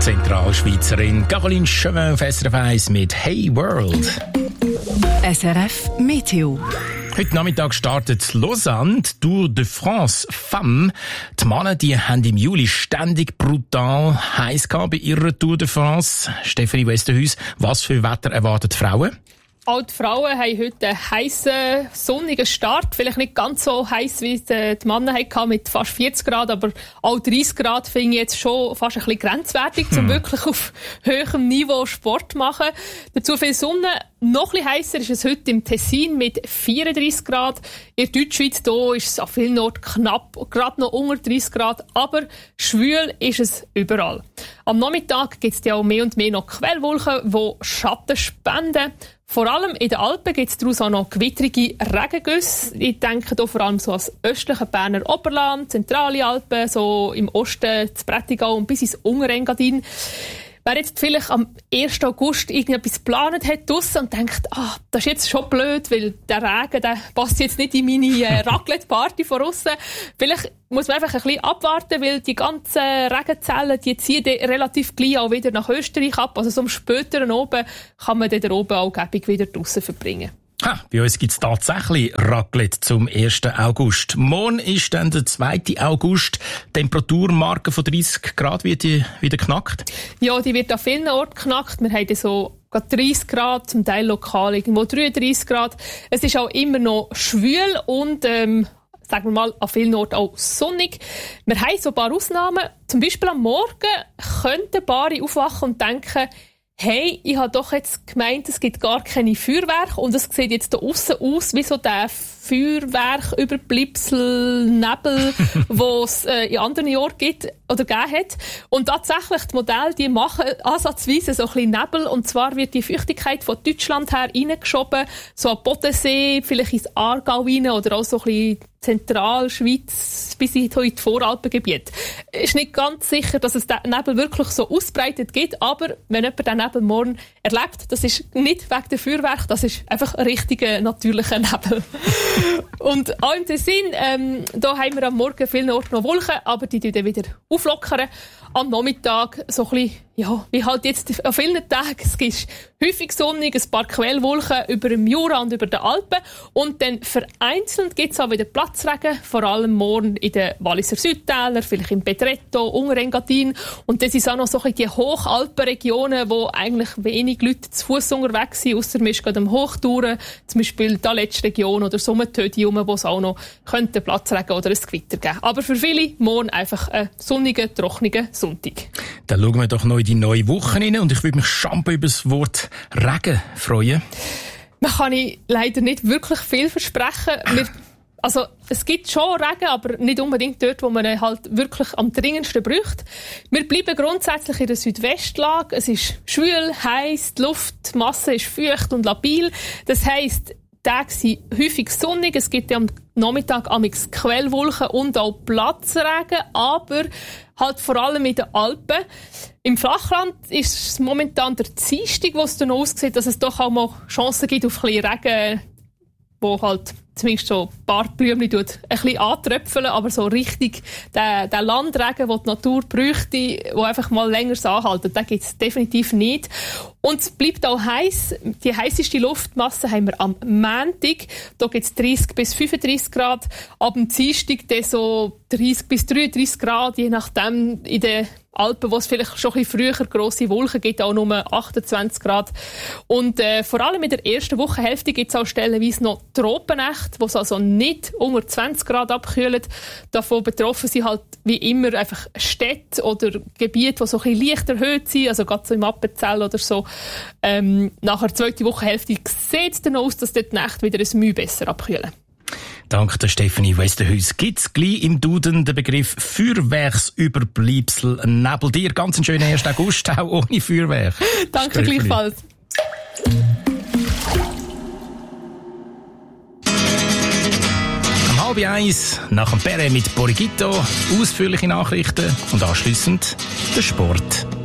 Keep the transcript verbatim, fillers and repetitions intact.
Zentralschweizerin Caroline Chauvin auf S R F eins mit «Hey World». S R F Meteo. Heute Nachmittag startet Lausanne, die Tour de France Femme. Die Männer, die haben im Juli ständig brutal heiß gehabt bei ihrer Tour de France. Stefanie Westerhuis, was für Wetter erwartet die Frauen? All die Frauen haben heute einen heissen, sonnigen Start. Vielleicht nicht ganz so heiß, wie die Männer hatten, mit fast vierzig Grad, aber auch dreißig Grad finde ich jetzt schon fast ein bisschen grenzwertig, um hm. wirklich auf höherem Niveau Sport zu machen. Dazu viel Sonne. Noch ein bisschen heißer ist es heute im Tessin mit vierunddreißig Grad. In der Deutschschweiz hier ist es an vielen Orten knapp, gerade noch unter dreißig Grad, aber schwül ist es überall. Am Nachmittag gibt es ja auch mehr und mehr noch Quellwolken, die Schatten spenden. Vor allem in den Alpen gibt es daraus auch noch gewittrige Regengüsse. Ich denke hier vor allem so ans östliche Berner Oberland, zentrale Alpen, so im Osten, das Prättigau und bis ins Unterengadin. Wer jetzt vielleicht am ersten August irgendetwas geplant hat draussen und denkt, ah, das ist jetzt schon blöd, weil der Regen, der passt jetzt nicht in meine äh, Raclette-Party von aussen. Vielleicht muss man einfach ein bisschen abwarten, weil die ganzen Regenzellen, die ziehen relativ gleich auch wieder nach Österreich ab. Also so am späteren oben kann man dann oben auch gäbig wieder draussen verbringen. Ha, bei uns gibt's tatsächlich Raclette zum ersten August. Morgen ist dann der zweite August. Temperaturmarke von dreißig Grad wird die wieder knackt? Ja, die wird an vielen Orten knackt. Wir haben so dreißig Grad, zum Teil lokal irgendwo dreiunddreißig Grad. Es ist auch immer noch schwül und ähm, sagen wir mal, an vielen Orten auch sonnig. Wir haben so ein paar Ausnahmen. Zum Beispiel am Morgen könnten Paare aufwachen und denken, hey, ich habe doch jetzt gemeint, es gibt gar keine Feuerwerke und es sieht jetzt da aussen aus wie so der Feuerwerk-Überbleibsel, Nebel, wo es äh, in anderen Orten gibt oder gegeben hat. Und tatsächlich, die Modelle, die machen ansatzweise so ein bisschen Nebel und zwar wird die Feuchtigkeit von Deutschland her reingeschoben, so am Bodensee, vielleicht ins Aargau rein oder auch so ein bisschen Zentralschweiz bis in die Voralpengebiet. Ist nicht ganz sicher, dass es den Nebel wirklich so ausbreitet gibt, aber wenn jemand den Nebel morgen erlebt, das ist nicht wegen der Feuerwerk, das ist einfach ein richtiger, natürlicher Nebel. Und auch im Tessin, ähm, da haben wir am Morgen vielen Orten noch Wolken, aber die dann wieder auflockern. Am Nachmittag so ein bisschen, ja, wie halt jetzt an vielen Tagen, es ist häufig sonnig, ein paar Quellwolken über dem Jura und über den Alpen und dann vereinzelt gibt es auch wieder Platzregen, vor allem morgen in den Walliser Südtälern, vielleicht im Bedretto, Unterengadin und das sind auch noch so ein bisschen die Hochalpenregionen, wo eigentlich wenig Leute zu Fuss unterwegs sind, ausser man ist gerade am Hochtouren, zum Beispiel die letzte Region oder Sommertödium, wo es auch noch könnte Platzregen oder ein Gewitter geben. Aber für viele morgen einfach ein sonniger, trockener Sonntag. Dann schauen wir doch noch in die neue Woche rein und ich würde mich schon über das Wort Regen freuen. Man kann ich leider nicht wirklich viel versprechen. Wir, also, es gibt schon Regen, aber nicht unbedingt dort, wo man ihn halt wirklich am dringendsten braucht. Wir bleiben grundsätzlich in der Südwestlage. Es ist schwül, heiß, die Luftmasse ist feucht und labil. Das heisst, die Tage sind häufig sonnig. Es gibt ja am Nachmittag amigs Quellwolken und auch Platzregen, aber halt vor allem in den Alpen. Im Flachland ist es momentan der Dienstag, wo es dann aussieht, dass es doch auch mal Chancen gibt auf ein bisschen Regen, wo halt zumindest so ein paar Blümchen ein bisschen antröpfeln, aber so richtig der, der Landregen, den die Natur bräuchte, der einfach mal länger anhalten, den gibt es definitiv nicht. Und es bleibt auch heiß. Die heisseste Luftmasse haben wir am Montag. Da gibt es dreißig bis fünfunddreißig Grad. Ab dem Dienstag dann so dreißig bis dreiunddreißig Grad, je nachdem in den Alpen, wo es vielleicht schon ein bisschen früher grosse Wolken gibt, auch nur achtundzwanzig Grad. Und äh, vor allem in der ersten Wochenhälfte gibt es auch stellenweise noch Tropennächte, wo es also nicht unter zwanzig Grad abkühlen. Davon betroffen sind halt wie immer einfach Städte oder Gebiete, die so ein bisschen leicht erhöht sind, also gerade so im Appenzell oder so. Ähm, nach der zweiten Wochenhälfte sieht es dann aus, dass dort die Nächte wieder ein Mühe besser abkühlen. Dank der Stefanie Westerhuis gibt's gleich im Duden den Begriff Feuerwerksüberbleibsel Nebel. Dir ganz einen schönen ersten August, auch ohne Feuerwerk. Danke gleichfalls. Um halb eins, nach dem Perre mit Borigito, ausführliche Nachrichten und anschliessend der Sport.